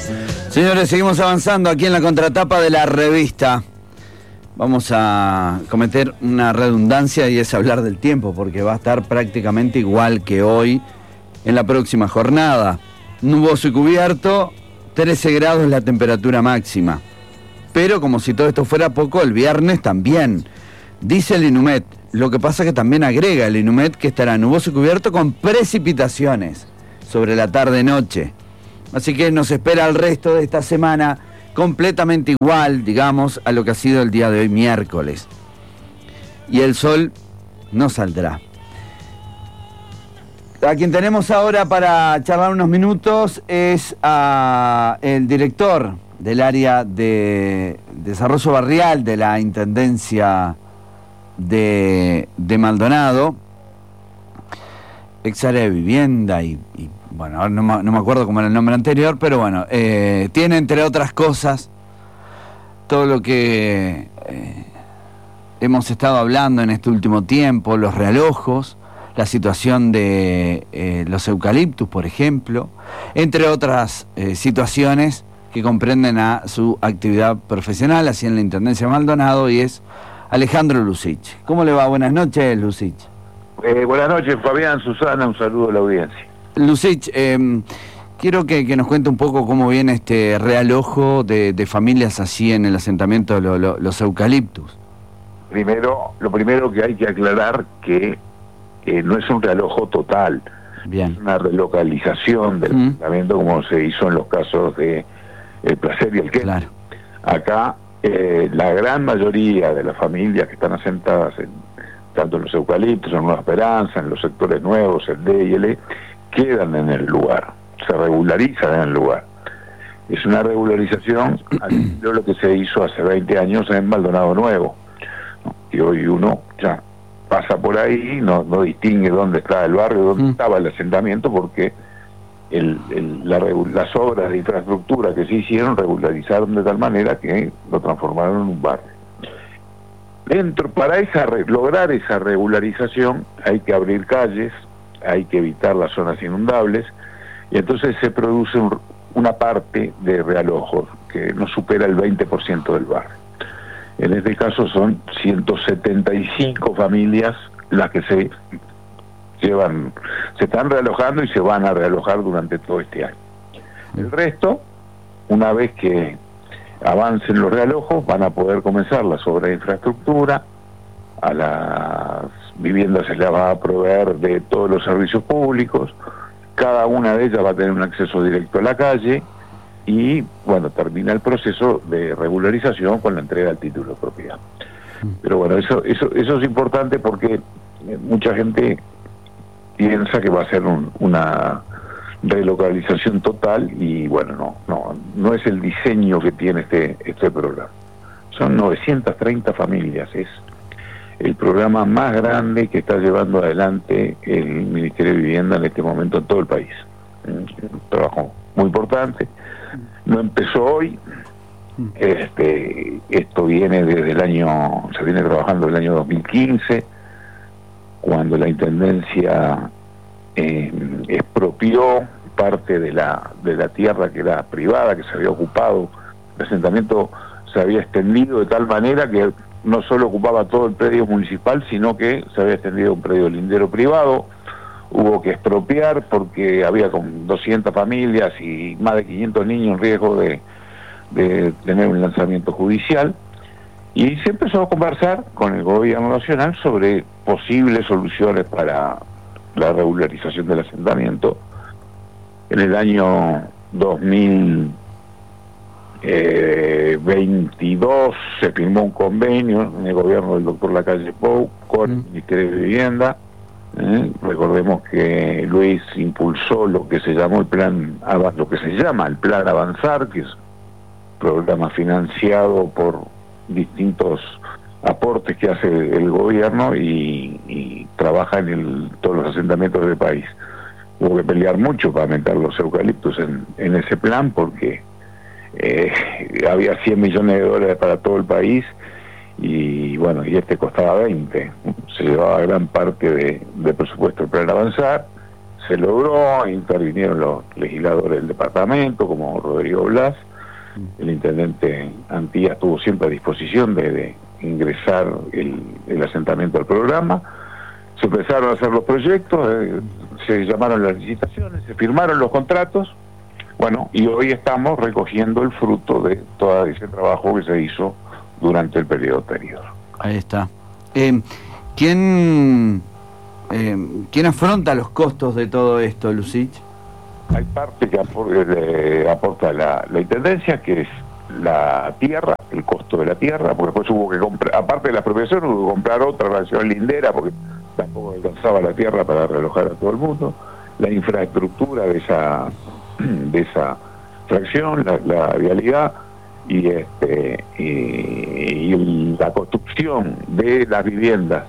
Señores, seguimos avanzando aquí en la contratapa de la revista. Vamos a cometer una redundancia y es hablar del tiempo, porque va a estar prácticamente igual que hoy en la próxima jornada. Nuboso y cubierto, 13 grados la temperatura máxima. Pero como si todo esto fuera poco, el viernes también. Dice el INUMED, lo que pasa que también agrega el INUMED que estará nuboso y cubierto con precipitaciones sobre la tarde-noche. Así que nos espera el resto de esta semana completamente igual, digamos, a lo que ha sido el día de hoy, miércoles. Y el sol no saldrá. A quien tenemos ahora para charlar unos minutos es a el director del área de desarrollo barrial de la Intendencia de Maldonado, ex área de vivienda y bueno, ahora no me acuerdo cómo era el nombre anterior, pero bueno, tiene entre otras cosas todo lo que hemos estado hablando en este último tiempo, los realojos, la situación de los eucaliptus, por ejemplo, entre otras situaciones que comprenden a su actividad profesional, así en la Intendencia de Maldonado, y es Alejandro Lucich. ¿Cómo le va? Buenas noches, Lucich. Buenas noches, Fabián, Susana, un saludo a la audiencia. Lucich, quiero que nos cuente un poco cómo viene este realojo de familias así en el asentamiento de los eucaliptus. Lo primero que hay que aclarar que no es un realojo total. Bien. Es una relocalización del asentamiento como se hizo en los casos de El Placer y el Kennedy. Claro. Acá la gran mayoría de las familias que están asentadas tanto en los eucaliptos, en Nueva Esperanza, en los sectores nuevos, el D y el E, quedan en el lugar, se regularizan en el lugar. Es una regularización de lo que se hizo hace 20 años en Maldonado Nuevo, ¿no? Y hoy uno ya pasa por ahí, no distingue dónde está el barrio, dónde estaba el asentamiento, porque las obras de infraestructura que se hicieron regularizaron de tal manera que lo transformaron en un barrio. Para lograr esa regularización hay que abrir calles, hay que evitar las zonas inundables, y entonces se produce una parte de realojos que no supera el 20% del barrio. En este caso son 175 familias las que se están realojando y se van a realojar durante todo este año. El resto, una vez que avancen los realojos, van a poder comenzar las obras de infraestructura, a las viviendas se les va a proveer de todos los servicios públicos, cada una de ellas va a tener un acceso directo a la calle y, bueno, termina el proceso de regularización con la entrega del título de propiedad. Pero bueno, eso es importante porque mucha gente piensa que va a ser una relocalización total y bueno, no es el diseño que tiene este programa. Son 930 familias, es el programa más grande que está llevando adelante el Ministerio de Vivienda en este momento en todo el país. Un trabajo muy importante, no empezó hoy, esto viene se viene trabajando desde el año 2015, cuando la Intendencia expropió parte de la tierra que era privada, que se había ocupado. El asentamiento se había extendido de tal manera que no solo ocupaba todo el predio municipal, sino que se había extendido un predio lindero privado. Hubo que expropiar porque había con 200 familias y más de 500 niños en riesgo de tener un lanzamiento judicial. Y se empezó a conversar con el gobierno nacional sobre posibles soluciones para la regularización del asentamiento. En el año 2022 se firmó un convenio en el gobierno del doctor Lacalle Pou con el Ministerio de Vivienda. Recordemos que Luis impulsó lo que se llama el plan Avanzar, que es un programa financiado por distintos aportes que hace el gobierno y trabaja en todos los asentamientos del país. Hubo que pelear mucho para meter los eucaliptos en ese plan porque había 100 millones de dólares para todo el país y bueno, y costaba 20. Se llevaba gran parte de presupuesto del plan Avanzar, se logró, intervinieron los legisladores del departamento, como Rodrigo Blas. El intendente Antía estuvo siempre a disposición de ingresar el asentamiento al programa. Se empezaron a hacer los proyectos, se llamaron las licitaciones, se firmaron los contratos. Bueno, y hoy estamos recogiendo el fruto de todo ese trabajo que se hizo durante el periodo anterior. Ahí está. ¿Quién afronta los costos de todo esto, Lucich? Hay parte que aporta la Intendencia, que es la tierra, el costo de la tierra, porque después hubo que comprar, aparte de la expropiación, hubo que comprar otra relación lindera, porque tampoco alcanzaba la tierra para realojar a todo el mundo, la infraestructura de esa fracción, la vialidad, y la construcción de las viviendas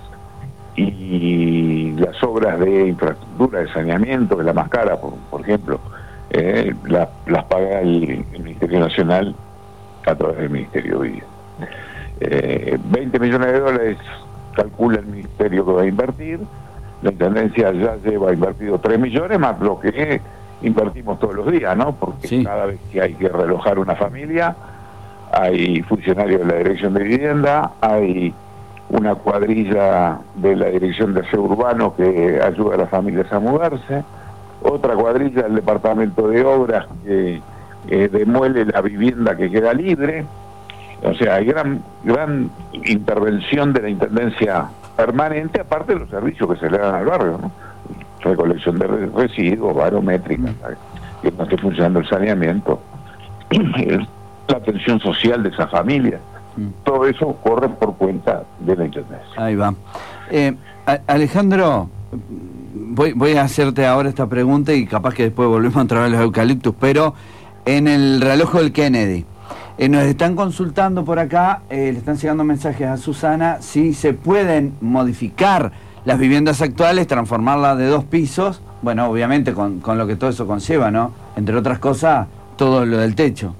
y las obras de infraestructura, de saneamiento, de la más cara, por ejemplo, las paga el Ministerio Nacional a través del Ministerio de Vivienda. 20 millones de dólares calcula el Ministerio que va a invertir. La Intendencia ya lleva invertido 3 millones, más lo que invertimos todos los días, ¿no? Porque sí, cada vez que hay que realojar una familia, hay funcionarios de la Dirección de Vivienda, hay una cuadrilla de la Dirección de Aseo Urbano que ayuda a las familias a mudarse, otra cuadrilla del Departamento de Obras que demuele la vivienda que queda libre. O sea, hay gran intervención de la Intendencia permanente, aparte de los servicios que se le dan al barrio, ¿no? Recolección de residuos, barométrica, que no esté funcionando el saneamiento, la atención social de esa familia. Todo eso corre por cuenta de la Intendencia. Ahí va. Alejandro, voy a hacerte ahora esta pregunta y capaz que después volvemos a entrar a los eucaliptus, pero en el reloj del Kennedy, nos están consultando por acá, le están llegando mensajes a Susana, si se pueden modificar las viviendas actuales, transformarlas de 2 pisos, bueno, obviamente con lo que todo eso conlleva, ¿no? Entre otras cosas, todo lo del techo.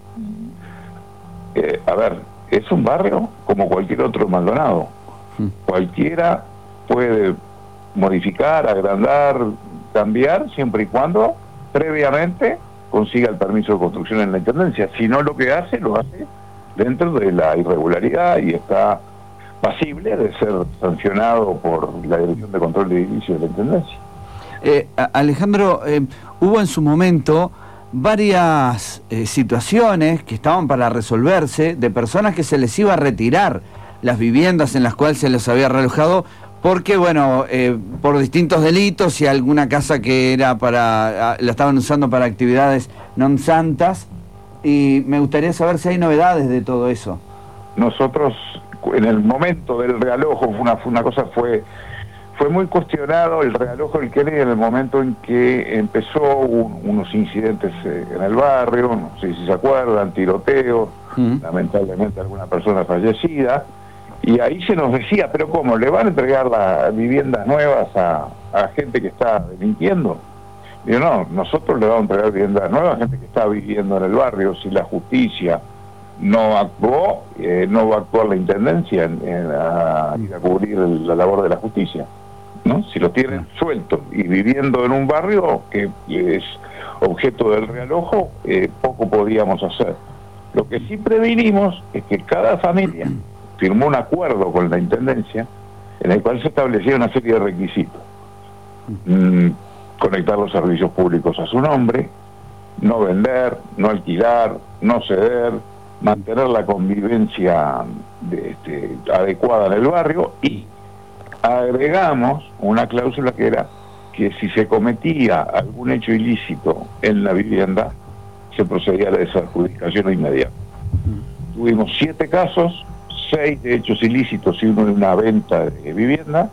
A ver, es un barrio como cualquier otro Maldonado. Cualquiera puede modificar, agrandar, cambiar, siempre y cuando previamente consiga el permiso de construcción en la Intendencia. Si no, lo hace dentro de la irregularidad y está pasible de ser sancionado por la Dirección de Control de Edificios de la Intendencia. Alejandro, hubo en su momento varias situaciones que estaban para resolverse de personas que se les iba a retirar las viviendas en las cuales se les había realojado porque, bueno, por distintos delitos y alguna casa que era la estaban usando para actividades non santas, y me gustaría saber si hay novedades de todo eso. Nosotros, en el momento del realojo, fue muy cuestionado el realojo del Kennedy en el momento en que empezó unos incidentes en el barrio, no sé si se acuerdan, tiroteos, lamentablemente alguna persona fallecida, y ahí se nos decía, pero ¿cómo? ¿Le van a entregar las viviendas nuevas a gente que está delinquiendo? Digo, no, nosotros le vamos a entregar viviendas nuevas a gente que está viviendo en el barrio. Si la justicia no actuó, no va a actuar la Intendencia a ir a cubrir la labor de la justicia, ¿no? Si lo tienen suelto y viviendo en un barrio que es objeto del realojo, poco podíamos hacer. Lo que sí previnimos es que cada familia firmó un acuerdo con la Intendencia en el cual se establecía una serie de requisitos. Conectar los servicios públicos a su nombre, no vender, no alquilar, no ceder, mantener la convivencia adecuada en el barrio, y agregamos una cláusula que era que si se cometía algún hecho ilícito en la vivienda, se procedía a la desadjudicación inmediata. Tuvimos 7 casos, 6 de hechos ilícitos y 1 de una venta de vivienda.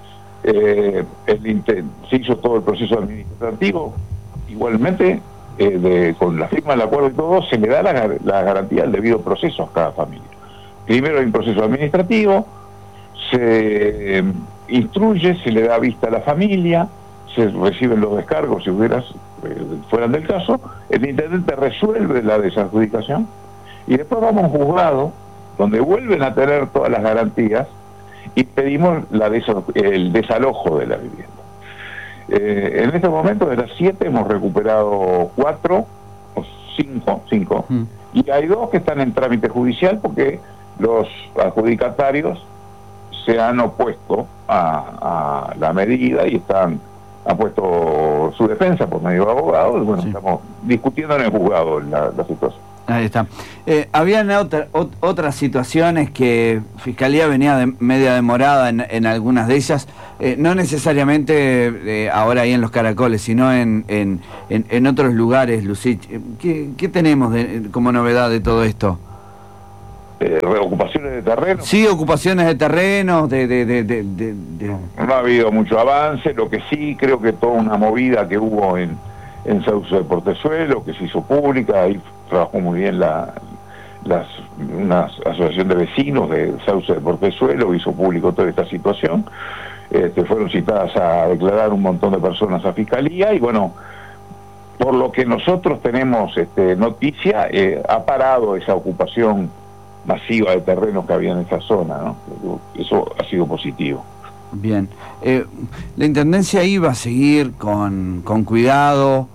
Se hizo todo el proceso administrativo. Igualmente, con la firma del acuerdo y todo, se le da la garantía del debido proceso a cada familia. Primero hay un proceso administrativo, se instruye, se le da vista a la familia, se reciben los descargos si fueran del caso, el intendente resuelve la desadjudicación y después vamos a un juzgado donde vuelven a tener todas las garantías y pedimos el desalojo de la vivienda. En este momento de las 7 hemos recuperado 4 o 5, y hay 2 que están en trámite judicial porque los adjudicatarios se han opuesto a la medida y han puesto su defensa por medio de abogados. Bueno, estamos discutiendo en el juzgado la situación. Ahí está. Habían otras situaciones que Fiscalía venía media demorada en algunas de ellas, no necesariamente ahora ahí en Los Caracoles, sino en otros lugares, Lucich. ¿Qué tenemos como novedad de todo esto? ¿Reocupaciones de terreno? Sí, ocupaciones de terrenos, No ha habido mucho avance. Lo que sí, creo que toda una movida que hubo en Sauce de Portezuelo, que se hizo pública, ahí trabajó muy bien una asociación de vecinos de Sauce de Portezuelo, hizo público toda esta situación. Fueron citadas a declarar un montón de personas a Fiscalía, y bueno, por lo que nosotros tenemos noticia, ha parado esa ocupación masiva de terrenos que había en esa zona, ¿no? Eso ha sido positivo. Bien. La Intendencia iba a seguir con cuidado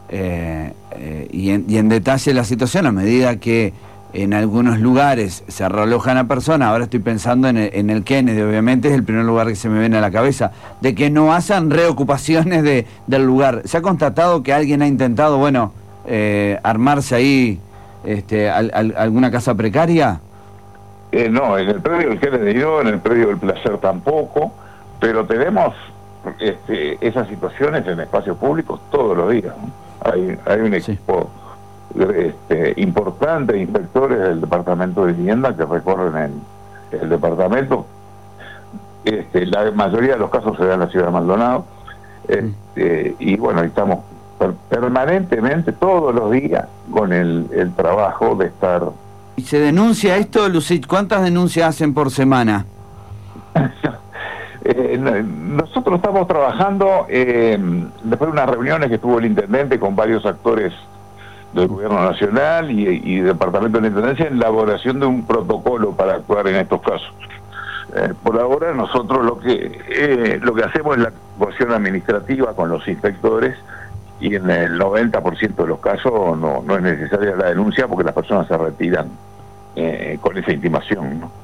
y en detalle la situación, a medida que en algunos lugares se realojan a personas. Ahora estoy pensando en el Kennedy, obviamente es el primer lugar que se me viene a la cabeza, de que no hayan reocupaciones del lugar. ¿Se ha constatado que alguien ha intentado, armarse ahí alguna casa precaria? No, en el predio del Kennedy no, en el predio del Placer tampoco, pero tenemos esas situaciones en espacios públicos todos los días, ¿no? Hay un equipo importante de inspectores del Departamento de Vivienda que recorren el departamento. La mayoría de los casos se da en la ciudad de Maldonado, y bueno, estamos permanentemente todos los días con el trabajo de estar. ¿Y se denuncia esto, Lucich? ¿Cuántas denuncias hacen por semana? Nosotros estamos trabajando, después de unas reuniones que tuvo el intendente con varios actores del gobierno nacional y departamento de la intendencia, en la elaboración de un protocolo para actuar en estos casos. Por ahora nosotros lo que hacemos es la actuación administrativa con los inspectores, y en el 90% de los casos no es necesaria la denuncia porque las personas se retiran con esa intimación, ¿no?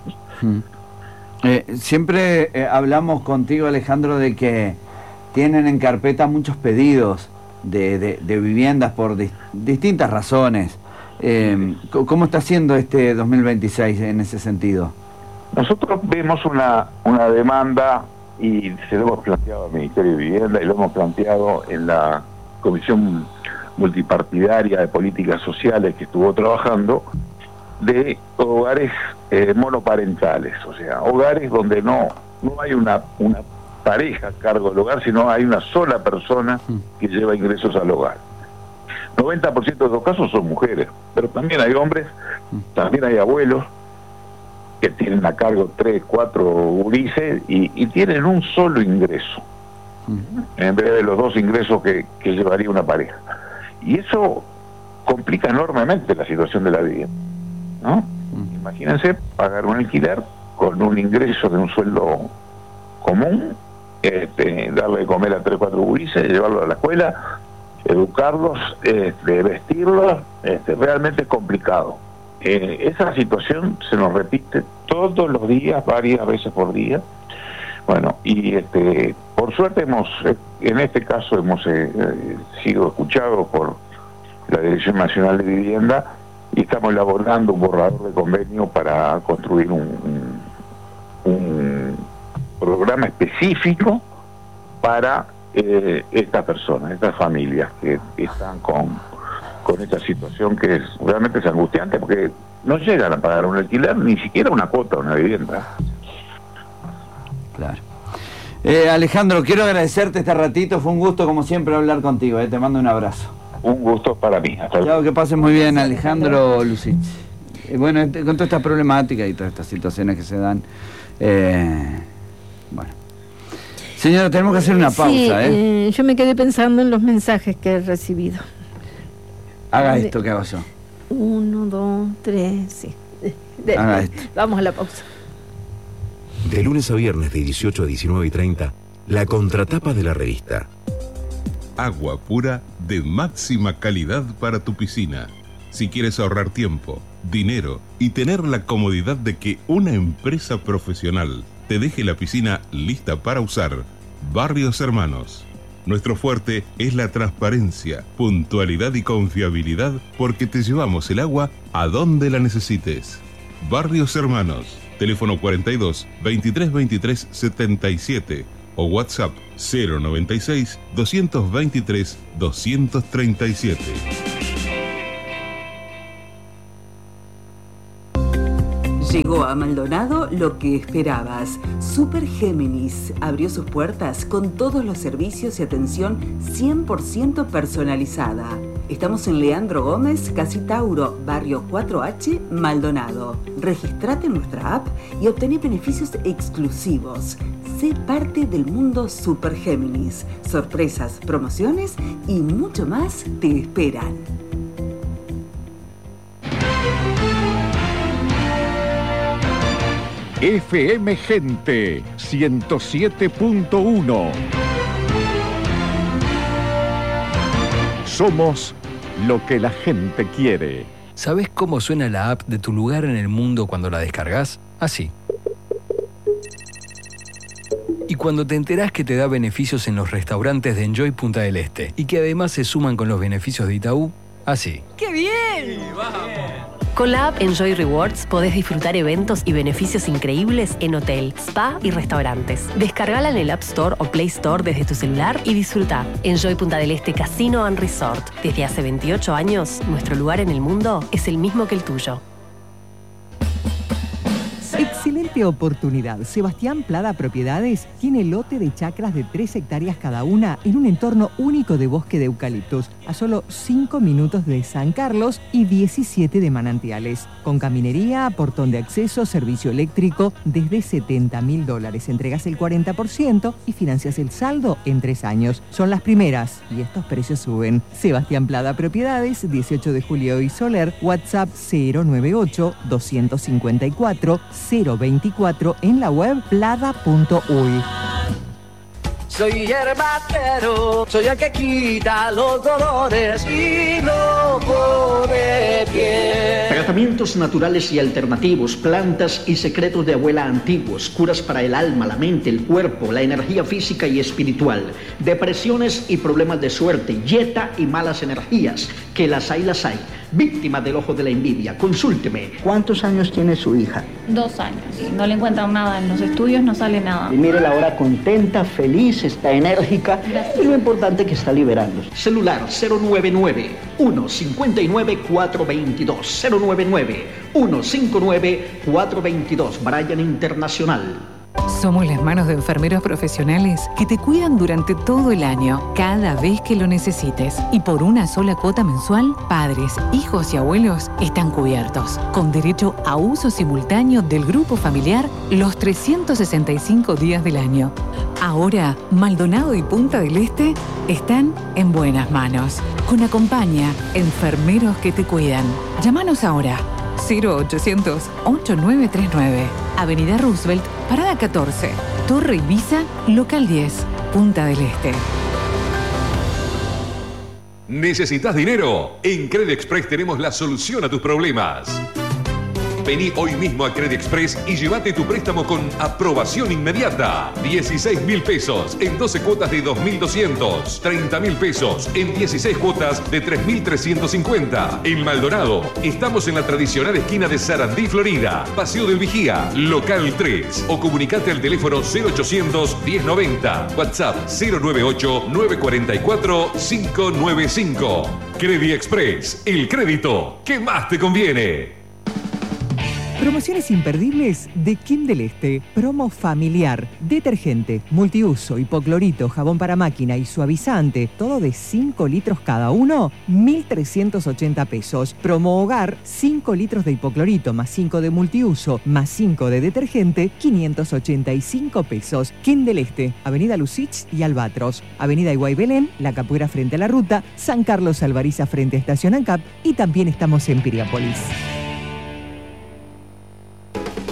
Siempre hablamos contigo, Alejandro, de que tienen en carpeta muchos pedidos de viviendas por distintas razones. ¿Cómo está siendo este 2026 en ese sentido? Nosotros vemos una demanda, y se lo hemos planteado al Ministerio de Vivienda y lo hemos planteado en la Comisión Multipartidaria de Políticas Sociales que estuvo trabajando, de hogares monoparentales, o sea, hogares donde no hay una pareja a cargo del hogar, sino hay una sola persona que lleva ingresos al hogar. 90% de los casos son mujeres, pero también hay hombres, también hay abuelos que tienen a cargo 3, 4 gurises y tienen un solo ingreso, en vez de los 2 ingresos que llevaría una pareja. Y eso complica enormemente la situación de la vivienda, ¿no? Imagínense pagar un alquiler con un ingreso de un sueldo común, darle de comer a 3, 4 gurises, llevarlos a la escuela, educarlos, vestirlos, realmente es complicado. Esa situación se nos repite todos los días, varias veces por día. Bueno, y por suerte en este caso hemos sido escuchados por la Dirección Nacional de Vivienda, y estamos elaborando un borrador de convenio para construir un programa específico para estas personas, estas familias que están con esta situación que realmente es angustiante, porque no llegan a pagar un alquiler, ni siquiera una cuota de una vivienda. Claro. Alejandro, quiero agradecerte este ratito, fue un gusto como siempre hablar contigo, te mando un abrazo. Un gusto para mí. Hasta luego. Que pases muy bien, Alejandro Lucich. Bueno, con toda esta problemática y todas estas situaciones que se dan, bueno. Señora, tenemos que hacer una pausa, yo me quedé pensando en los mensajes que he recibido. Haga esto que hago yo. 1, 2, 3, sí. Haga esto. Vamos a la pausa. De lunes a viernes de 18 a 19:30, la contratapa de la revista. agua pura de máxima calidad para tu piscina. Si quieres ahorrar tiempo, dinero y tener la comodidad de que una empresa profesional te deje la piscina lista para usar, Barrios Hermanos. Nuestro fuerte es la transparencia, puntualidad y confiabilidad porque te llevamos el agua a donde la necesites. Barrios Hermanos, teléfono 42 23 23 77 o WhatsApp 096 223 237. Llegó a Maldonado lo que esperabas. Super Géminis abrió sus puertas con todos los servicios y atención 100% personalizada. Estamos en Leandro Gómez, Casi Tauro, barrio 4H, Maldonado. Registrate en nuestra app y obtené beneficios exclusivos. Sé parte del mundo Super Géminis. Sorpresas, promociones y mucho más te esperan. FM Gente 107.1. Somos lo que la gente quiere. ¿Sabés cómo suena la app de tu lugar en el mundo cuando la descargas? Así. Y cuando te enterás que te da beneficios en los restaurantes de Enjoy Punta del Este y que además se suman con los beneficios de Itaú, así. ¡Qué bien! Con la app Enjoy Rewards podés disfrutar eventos y beneficios increíbles en hotel, spa y restaurantes. Descargala en el App Store o Play Store desde tu celular y disfruta. Enjoy Punta del Este Casino and Resort. Desde hace 28 años, nuestro lugar en el mundo es el mismo que el tuyo. Excelente oportunidad. Sebastián Plada Propiedades tiene lote de chacras de 3 hectáreas cada una en un entorno único de bosque de eucaliptos, a solo 5 minutos de San Carlos y 17 de Manantiales. Con caminería, portón de acceso, servicio eléctrico, desde $70.000. Entregas el 40% y financias el saldo en 3 años. Son las primeras y estos precios suben. Sebastián Plada Propiedades, 18 de Julio y Soler, WhatsApp 098-254 024 en la web plada.uy. Soy herbatero, soy el que quita los dolores y lo pone bien. Tratamientos naturales y alternativos, plantas y secretos de abuela antiguos, curas para el alma, la mente, el cuerpo, la energía física y espiritual, depresiones y problemas de suerte, yeta y malas energías, que las hay. Víctima del ojo de la envidia, consúlteme. ¿Cuántos años tiene su hija? 2 años. No le encuentran nada en los estudios, no sale nada. Y mire la hora contenta, feliz, está enérgica. Gracias. Y lo importante que está liberando. Celular 099-159-422. 099-159-422. Bryan Internacional. Somos las manos de enfermeros profesionales que te cuidan durante todo el año, cada vez que lo necesites. Y por una sola cuota mensual, padres, hijos y abuelos están cubiertos, con derecho a uso simultáneo del grupo familiar los 365 días del año. Ahora, Maldonado y Punta del Este están en buenas manos. Con Acompaña, enfermeros que te cuidan. Llámanos ahora. 0800-8939. Avenida Roosevelt, Parada 14. Torre Ibiza, Local 10, Punta del Este. ¿Necesitas dinero? En Credit Express tenemos la solución a tus problemas. Vení hoy mismo a Credit Express y llévate tu préstamo con aprobación inmediata. 16.000 pesos en 12 cuotas de 2.200. 30.000 pesos en 16 cuotas de 3.350. En Maldonado, estamos en la tradicional esquina de Sarandí, Florida. Paseo del Vigía, Local 3. O comunicate al teléfono 0800-1090. WhatsApp 098-944-595. Credit Express, el crédito que más te conviene. Promociones imperdibles de Kim del Este. Promo familiar. Detergente, multiuso, hipoclorito, jabón para máquina y suavizante. Todo de 5 litros cada uno. 1.380 pesos. Promo hogar. 5 litros de hipoclorito más 5 de multiuso más 5 de detergente. 585 pesos. Kim del Este. Avenida Lucich y Albatros. Avenida Iguay Belén. La Capuera frente a la ruta. San Carlos Alvariza frente a Estación ANCAP. Y también estamos en Piriápolis. Con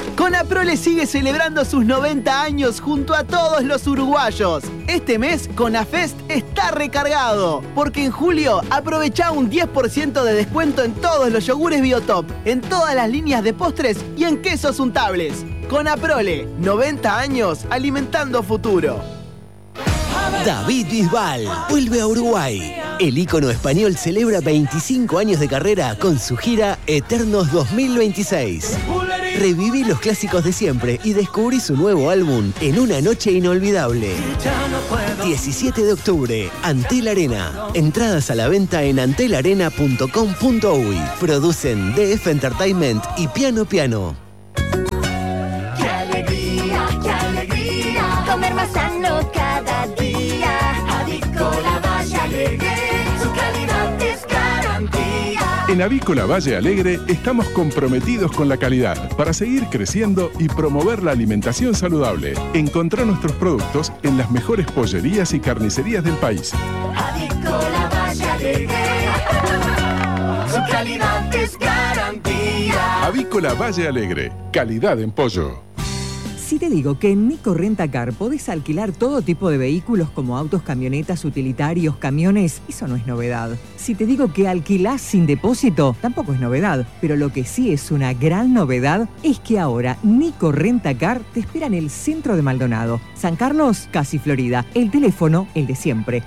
Conaprole sigue celebrando sus 90 años junto a todos los uruguayos. Este mes, Conafest está recargado, porque en julio aprovecha un 10% de descuento en todos los yogures Biotop, en todas las líneas de postres y en quesos untables. Conaprole, 90 años alimentando futuro. David Bisbal vuelve a Uruguay. El ícono español celebra 25 años de carrera con su gira Eternos 2026. Reviví los clásicos de siempre y descubrí su nuevo álbum en una noche inolvidable. 17 de octubre, Antel Arena. Entradas a la venta en antelarena.com.uy. Producen DF Entertainment y Piano Piano. ¡Qué alegría, qué alegría! Comer más sano cada día. Avícola Valle Alegre, su calidad es garantía. En Avícola Valle Alegre estamos comprometidos con la calidad para seguir creciendo y promover la alimentación saludable. Encontrá nuestros productos en las mejores pollerías y carnicerías del país. Avícola Valle Alegre, su calidad es garantía. Avícola Valle Alegre, calidad en pollo. Si te digo que en Nico Rentacar podés alquilar todo tipo de vehículos como autos, camionetas, utilitarios, camiones, eso no es novedad. Si te digo que alquilás sin depósito, tampoco es novedad. Pero lo que sí es una gran novedad es que ahora Nico Rentacar te espera en el centro de Maldonado. San Carlos, casi Florida. El teléfono, el de siempre,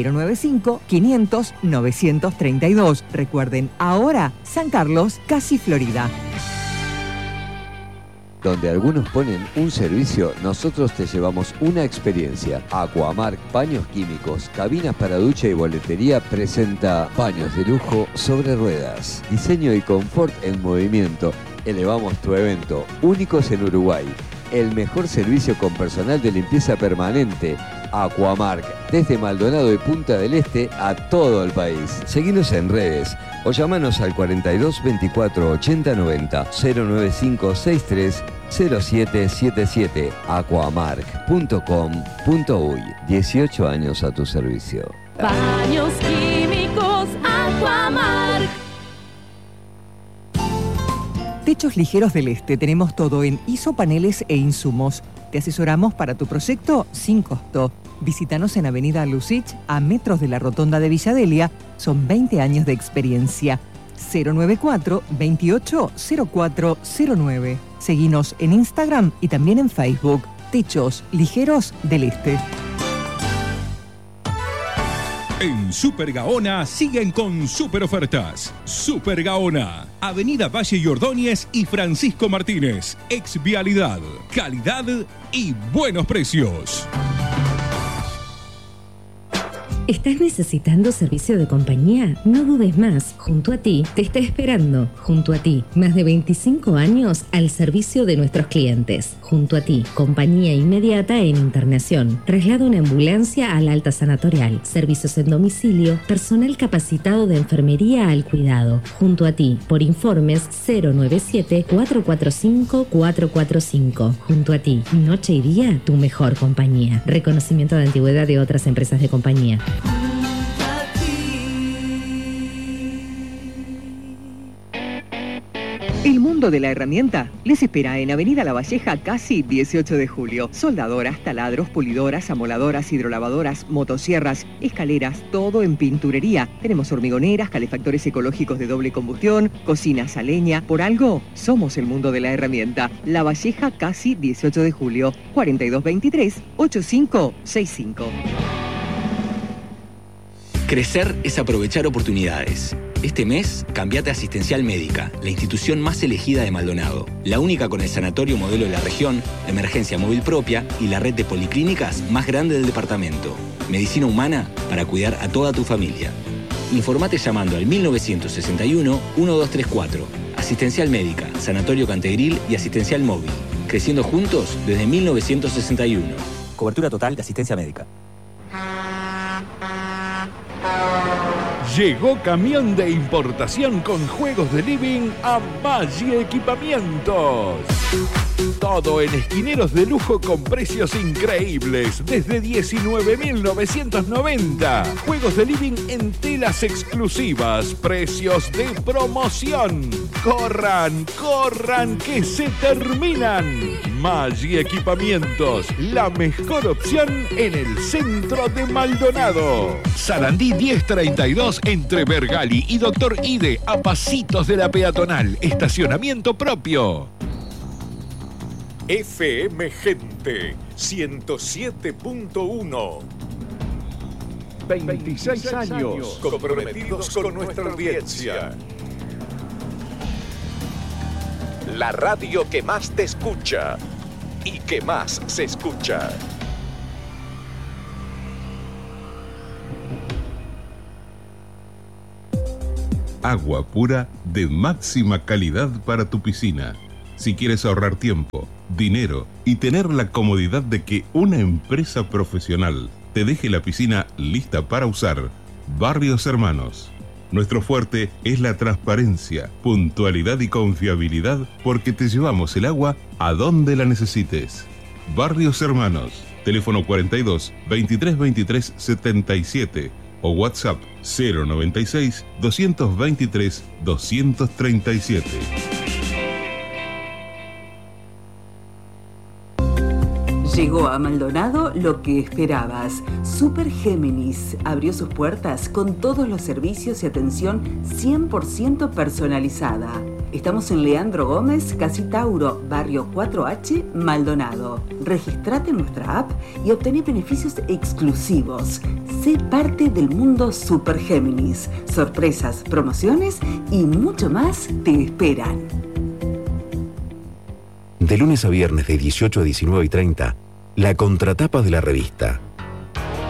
095-500-932. Recuerden, ahora San Carlos, casi Florida. Donde algunos ponen un servicio, nosotros te llevamos una experiencia. Aquamark Baños Químicos, cabinas para ducha y boletería presenta baños de lujo sobre ruedas. Diseño y confort en movimiento. Elevamos tu evento, únicos en Uruguay. El mejor servicio con personal de limpieza permanente. Aquamark, desde Maldonado y Punta del Este a todo el país. Seguinos en redes o llamanos al 42 24 80 90 095 63 0777 aquamark.com.uy. 18 años a tu servicio. Baños Químicos Aquamark. Techos Ligeros del Este. Tenemos todo en isopaneles e insumos. Te asesoramos para tu proyecto sin costo. Visítanos en Avenida Lucich, a metros de la Rotonda de Villadelia. Son 20 años de experiencia. 094-280409. Seguinos en Instagram y también en Facebook. Techos Ligeros del Este. En Super Gaona siguen con super ofertas. Super Gaona, Avenida Valle y Ordóñez y Francisco Martínez. Ex Vialidad, calidad y buenos precios. ¿Estás necesitando servicio de compañía? No dudes más. Junto a ti te está esperando. Junto a ti, más de 25 años al servicio de nuestros clientes. Junto a ti, compañía inmediata en internación. Traslado en ambulancia al alta sanatorial. Servicios en domicilio. Personal capacitado de enfermería al cuidado. Junto a ti, por informes 097-445-445. Junto a ti, noche y día, tu mejor compañía. Reconocimiento de antigüedad de otras empresas de compañía. El mundo de la herramienta les espera en Avenida La Valleja, casi 18 de julio. Soldadoras, taladros, pulidoras, amoladoras, hidrolavadoras, motosierras, escaleras, todo en pinturería. Tenemos hormigoneras, calefactores ecológicos de doble combustión, cocinas a leña. Por algo, somos el mundo de la herramienta. La Valleja, casi 18 de julio. 4223-8565. Crecer es aprovechar oportunidades. Este mes, cambiate a Asistencial Médica, la institución más elegida de Maldonado. La única con el sanatorio modelo de la región, emergencia móvil propia y la red de policlínicas más grande del departamento. Medicina humana para cuidar a toda tu familia. Informate llamando al 1961-1234. Asistencial Médica, Sanatorio Cantegril y Asistencial Móvil. Creciendo juntos desde 1961. Cobertura total de asistencia médica. Llegó camión de importación con juegos de living a Maggi Equipamientos. Todo en esquineros de lujo con precios increíbles, desde 19.990. Juegos de living en telas exclusivas, precios de promoción. ¡Corran, corran, que se terminan! Maggi Equipamientos, la mejor opción en el centro de Maldonado. Sarandí 1032 entre Bergali y Doctor Ide, a pasitos de la peatonal. Estacionamiento propio. FM Gente 107.1. 26 años comprometidos con nuestra audiencia. La radio que más te escucha y que más se escucha. Agua pura de máxima calidad para tu piscina. Si quieres ahorrar tiempo, dinero y tener la comodidad de que una empresa profesional te deje la piscina lista para usar, Barrios Hermanos. Nuestro fuerte es la transparencia, puntualidad y confiabilidad porque te llevamos el agua a donde la necesites. Barrios Hermanos, teléfono 42 23 23 77 o WhatsApp 096 223 237. Llegó a Maldonado lo que esperabas. Super Géminis abrió sus puertas con todos los servicios y atención 100% personalizada. Estamos en Leandro Gómez, Casi Tauro, barrio 4H, Maldonado. Registrate en nuestra app y obtené beneficios exclusivos. Sé parte del mundo Super Géminis. Sorpresas, promociones y mucho más te esperan. De lunes a viernes de 18 a 19:30, la contratapa de la revista.